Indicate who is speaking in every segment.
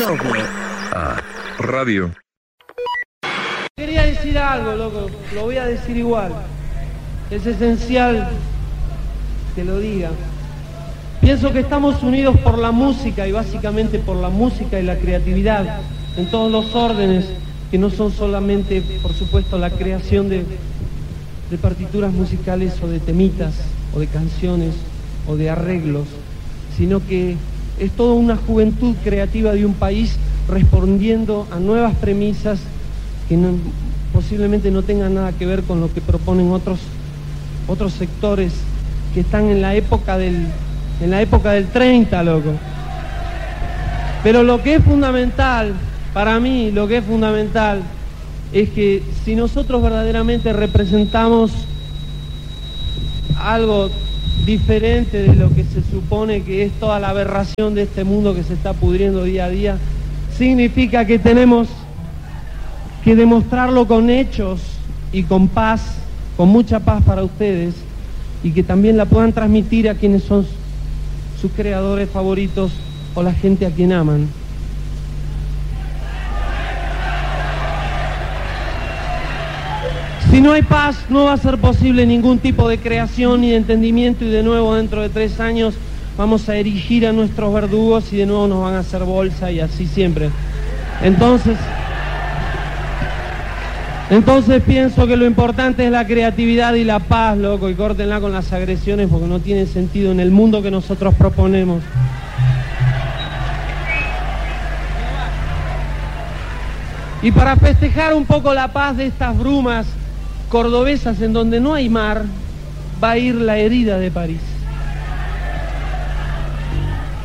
Speaker 1: Doble A Radio.
Speaker 2: Quería decir algo, loco, lo voy a decir igual. Es esencial que lo diga. Pienso que estamos unidos por la música y básicamente por la música y la creatividad en todos los órdenes, que no son solamente, por supuesto, la creación de partituras musicales o de temitas o de canciones o de arreglos, sino que es toda una juventud creativa de un país respondiendo a nuevas premisas que posiblemente no tengan nada que ver con lo que proponen otros sectores que están en la época del 30, loco. Pero lo que es fundamental, para mí, lo que es fundamental es que si nosotros verdaderamente representamos algo diferente de lo que se supone que es toda la aberración de este mundo que se está pudriendo día a día, significa que tenemos que demostrarlo con hechos y con paz, con mucha paz para ustedes, y que también la puedan transmitir a quienes son sus creadores favoritos o la gente a quien aman. Si no hay paz, no va a ser posible ningún tipo de creación ni de entendimiento, y de nuevo dentro de 3 años vamos a erigir a nuestros verdugos y de nuevo nos van a hacer bolsa y así siempre. Entonces pienso que lo importante es la creatividad y la paz, loco, y córtenla con las agresiones porque no tiene sentido en el mundo que nosotros proponemos. Y para festejar un poco la paz de estas brumas cordobesas en donde no hay mar, va a ir La herida de París.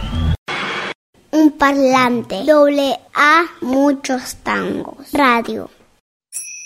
Speaker 3: Un parlante, doble A, muchos tangos, radio.